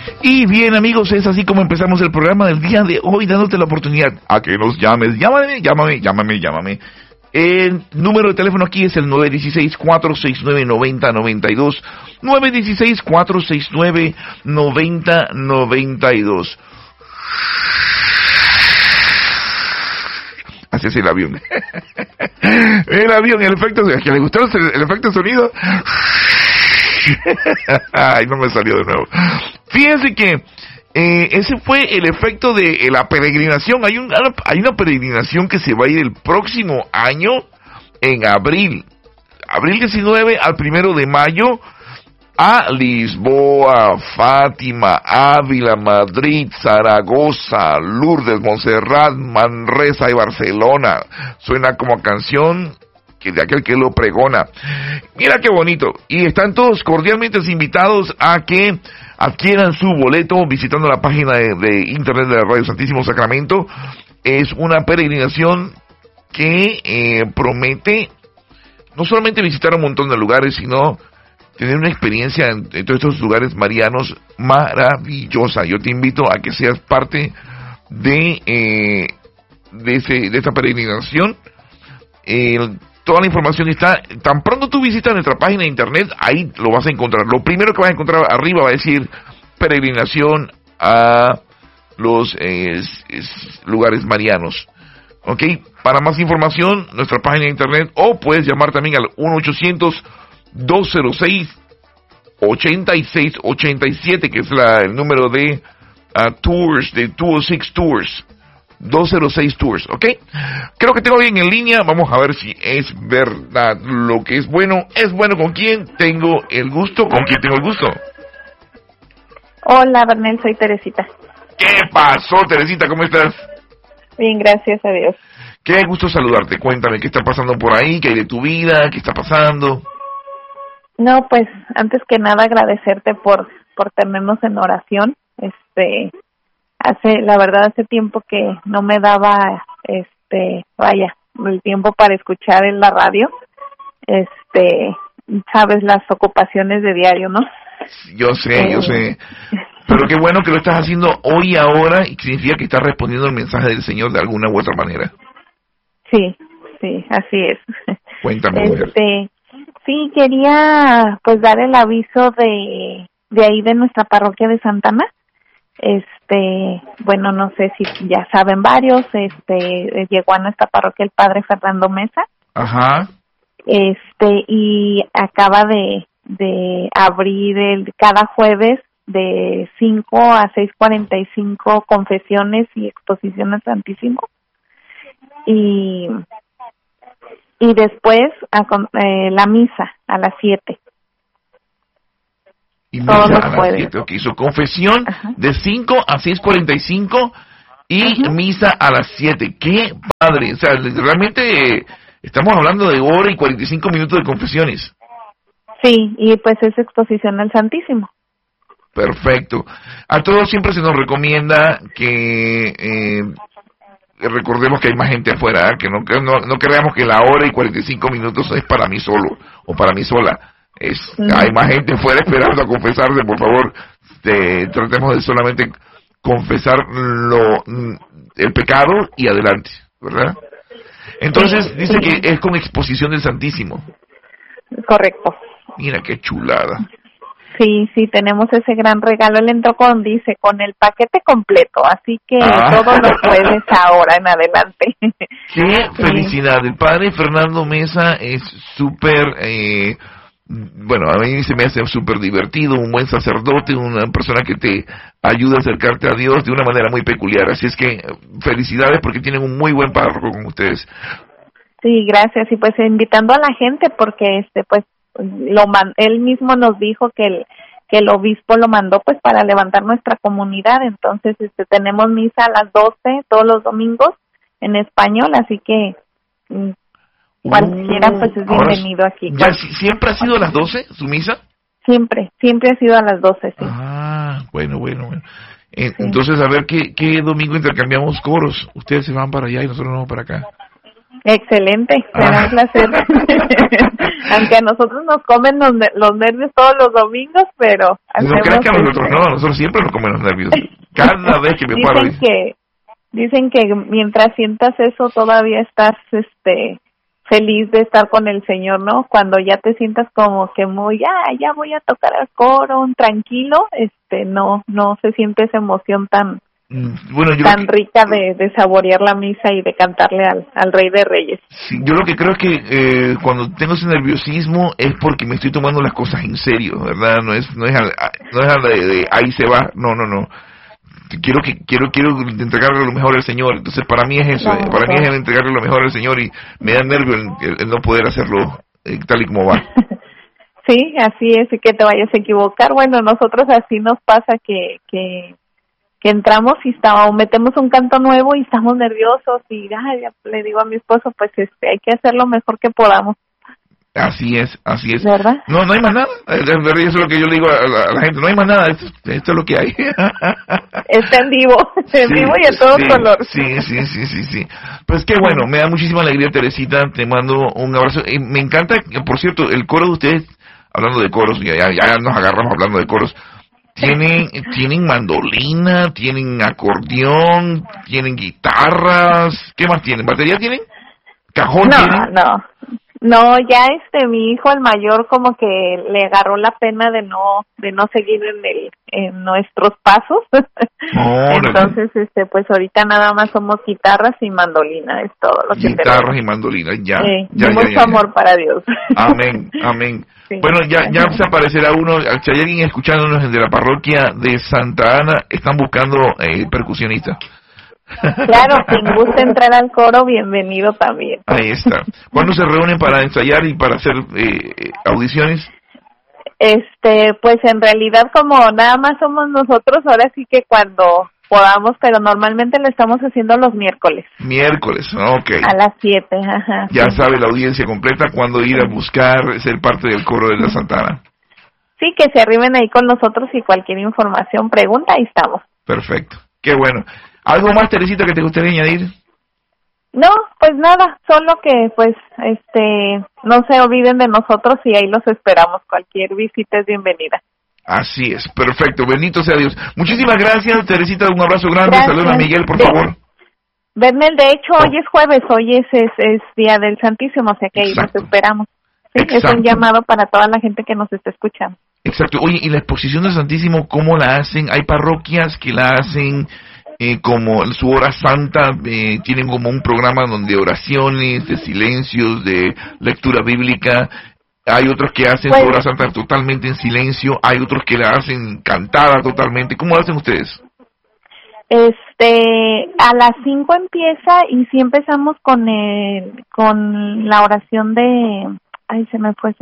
Y bien, amigos, es así como empezamos el programa del día de hoy, dándote la oportunidad a que nos llames. Llámame. El número de teléfono aquí es el 916-469-9092. 916-469-9092. Así es el avión. El avión, el efecto, que le gustó el efecto de sonido. Ay, no me salió de nuevo. Fíjense que ese fue el efecto de la peregrinación. Hay una peregrinación que se va a ir el próximo año en abril 19 al 1 de mayo a Lisboa, Fátima, Ávila, Madrid, Zaragoza, Lourdes, Montserrat, Manresa y Barcelona. Suena como canción que de aquel que lo pregona. Mira qué bonito. Y están todos cordialmente invitados a que adquieran su boleto visitando la página de internet de la Radio Santísimo Sacramento. Es una peregrinación que promete no solamente visitar un montón de lugares, sino tener una experiencia en todos estos lugares marianos maravillosa. Yo te invito a que seas parte de esta peregrinación. Toda la información está, tan pronto tú visitas nuestra página de internet, ahí lo vas a encontrar. Lo primero que vas a encontrar arriba va a decir peregrinación a los lugares marianos. ¿Ok? Para más información, nuestra página de internet, o puedes llamar también al 1-800-206-8687, que es el número de Tours, de 206 Tours. 206 Tours, ¿ok? Creo que tengo bien en línea. Vamos a ver si es verdad lo que es bueno. ¿Es bueno con quién tengo el gusto? ¿Con quién tengo el gusto? Hola, Bernel, soy Teresita. ¿Qué pasó, Teresita? ¿Cómo estás? Bien, gracias a Dios. Qué gusto saludarte. Cuéntame, ¿qué está pasando por ahí? ¿Qué hay de tu vida? ¿Qué está pasando? No, pues, antes que nada agradecerte por tenernos en oración. Hace tiempo que no me daba, el tiempo para escuchar en la radio. Sabes, las ocupaciones de diario, ¿no? Yo sé. Pero qué bueno que lo estás haciendo hoy y ahora, y significa que estás respondiendo el mensaje del Señor de alguna u otra manera. Sí, así es. Cuéntame, mujer. Sí, quería pues dar el aviso de ahí de nuestra parroquia de Santana. Bueno, no sé si ya saben varios, llegó a nuestra parroquia el padre Fernando Mesa. Ajá. Y acaba de abrir cada jueves de 5 a 6:45 confesiones y exposición al Santísimo. Y después la misa a las 7. Y misa a las 7, ok. Su confesión, ajá, de 5 a 6:45 y ajá, misa a las 7. ¡Qué padre! O sea, realmente estamos hablando de hora y 45 minutos de confesiones. Sí, y pues es exposición al Santísimo. Perfecto. A todos siempre se nos recomienda que recordemos que hay más gente afuera, que no creamos que la hora y 45 minutos es para mí solo o para mí sola. Hay más gente afuera esperando a confesarse. Por favor, tratemos de solamente confesar el pecado y adelante, ¿verdad? Entonces dice que es con exposición del Santísimo. Correcto. Mira qué chulada. Sí, tenemos ese gran regalo. Él entró con el paquete completo, así que todo lo puedes ahora en adelante. Qué felicidad. El padre Fernando Mesa es súper, bueno, a mí se me hace súper divertido, un buen sacerdote, una persona que te ayuda a acercarte a Dios de una manera muy peculiar. Así es que felicidades porque tienen un muy buen párroco con ustedes. Sí, gracias. Y pues invitando a la gente porque pues él mismo nos dijo que el obispo lo mandó pues para levantar nuestra comunidad. Entonces tenemos misa a las 12 todos los domingos en español, así que cualquiera pues es bienvenido aquí. ¿Ya siempre ha sido a las 12 su misa? Siempre ha sido a las 12, sí. Bueno. Entonces, a ver, ¿qué domingo intercambiamos coros? Ustedes se van para allá y nosotros nos vamos para acá. Excelente, será un placer. Aunque a nosotros nos comen los nervios todos los domingos, pero no creas que a nosotros no, nosotros siempre nos comen los nervios. Cada vez que me paro. Dicen que mientras sientas eso todavía estás feliz de estar con el Señor, ¿no? Cuando ya te sientas como que muy, ya voy a tocar al coro, tranquilo, no se siente esa emoción tan rica de saborear la misa y de cantarle al Rey de Reyes. Sí, yo lo que creo es que cuando tengo ese nerviosismo es porque me estoy tomando las cosas en serio, ¿verdad? No es de ahí se va, no. Quiero entregarle lo mejor al Señor. Entonces para mí es eso, para mí es entregarle lo mejor al Señor, y me da nervio el no poder hacerlo tal y como va. Sí, así es, y que te vayas a equivocar. Bueno, nosotros así nos pasa que entramos y metemos un canto nuevo y estamos nerviosos y ya le digo a mi esposo, pues hay que hacer lo mejor que podamos. Así es. ¿Verdad? No hay más nada. Eso es lo que yo le digo a la gente. No hay más nada. Esto es lo que hay. Está en vivo y en todo color. Sí. Pues qué bueno. Me da muchísima alegría, Teresita. Te mando un abrazo. Y me encanta, por cierto, el coro de ustedes, hablando de coros, ya nos agarramos hablando de coros. Tienen mandolina, tienen acordeón, tienen guitarras. ¿Qué más tienen? ¿Batería tienen? ¿Cajón tienen? No, ya mi hijo el mayor como que le agarró la pena de no seguir en nuestros pasos. Entonces pues ahorita nada más somos guitarras y mandolina, es todo lo que tenemos. Guitarras y mandolina, ya. Mucho amor para Dios. Amén. Sí. Bueno, ya se aparecerá uno, si hay alguien escuchándonos de la parroquia de Santa Ana, están buscando percusionista. Claro, quien guste entrar al coro, bienvenido también. Ahí está. ¿Cuándo se reúnen para ensayar y para hacer audiciones? Pues en realidad como nada más somos nosotros, ahora sí que cuando podamos, pero normalmente lo estamos haciendo los miércoles. Miércoles, ok. A las 7, ajá. Ya sabe la audiencia completa cuándo ir a buscar ser parte del coro de la Santa Ana. Sí, que se arriben ahí con nosotros y cualquier información, pregunta, ahí estamos. Perfecto, qué bueno. ¿Algo más, Teresita, que te gustaría añadir? No, pues nada, solo que pues no se olviden de nosotros y ahí los esperamos. Cualquier visita es bienvenida. Así es, perfecto, bendito sea Dios. Muchísimas gracias, Teresita, un abrazo grande. Saludos a Miguel, por favor. Bernel, de hecho, hoy es jueves, hoy es Día del Santísimo, o sea que ahí los esperamos. Sí, exacto. Es un llamado para toda la gente que nos está escuchando. Exacto. Oye, ¿y la exposición del Santísimo cómo la hacen? Hay parroquias que la hacen como en su hora santa, tienen como un programa donde oraciones, de silencios, de lectura bíblica. Hay otros que hacen su hora santa totalmente en silencio, hay otros que la hacen cantada totalmente. ¿Cómo lo hacen ustedes? A las 5 empieza y sí empezamos con la oración de se me fue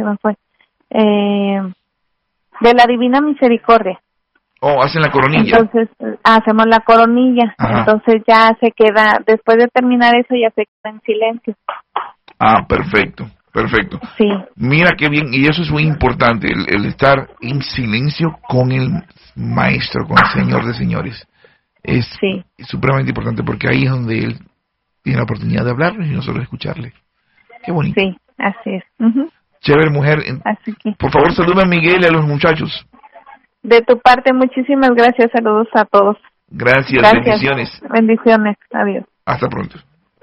de la Divina Misericordia. Oh, hacen la coronilla. Entonces, hacemos la coronilla. Ajá. Entonces ya se queda, después de terminar eso ya se queda en silencio. Perfecto. Sí. Mira qué bien, y eso es muy importante, el estar en silencio con el Maestro, con el Señor de Señores. Es supremamente importante porque ahí es donde Él tiene la oportunidad de hablarnos y nosotros escucharle. Qué bonito. Sí, así es. Uh-huh. Chévere, mujer. Así que. Por favor, saluda a Miguel y a los muchachos. De tu parte, muchísimas gracias. Saludos a todos. Gracias. Bendiciones. Bendiciones. Adiós. Hasta pronto.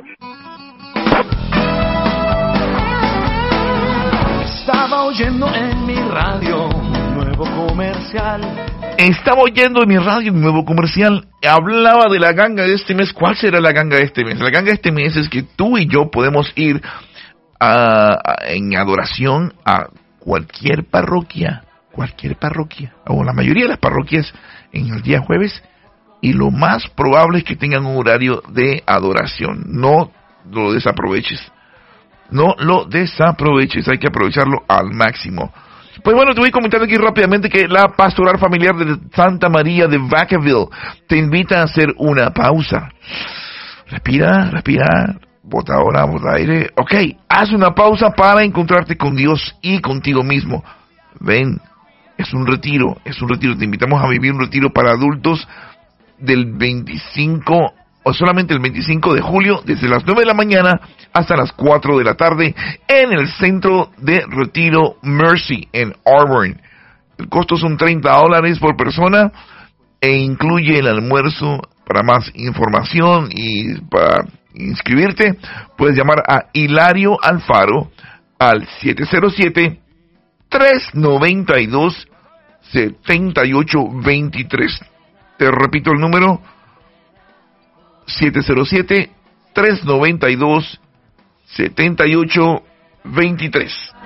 Estaba oyendo en mi radio un nuevo comercial. Estaba oyendo en mi radio un nuevo comercial. Hablaba de la ganga de este mes. ¿Cuál será la ganga de este mes? La ganga de este mes es que tú y yo podemos ir en adoración a cualquier parroquia, o la mayoría de las parroquias en el día jueves, y lo más probable es que tengan un horario de adoración. No lo desaproveches, hay que aprovecharlo al máximo. Pues bueno, te voy comentando aquí rápidamente que la Pastoral Familiar de Santa María de Vacaville te invita a hacer una pausa. Respira, bota ahora, bota aire. Ok, haz una pausa para encontrarte con Dios y contigo mismo. Ven, es un retiro. Te invitamos a vivir un retiro para adultos del 25 o solamente el 25 de julio, desde las 9 de la mañana hasta las 4 de la tarde, en el Centro de Retiro Mercy, en Auburn. El costo son $30 por persona, e incluye el almuerzo. Para más información y para inscribirte, puedes llamar a Hilario Alfaro al 707-392-7823. Te repito el número, 707-392-7823.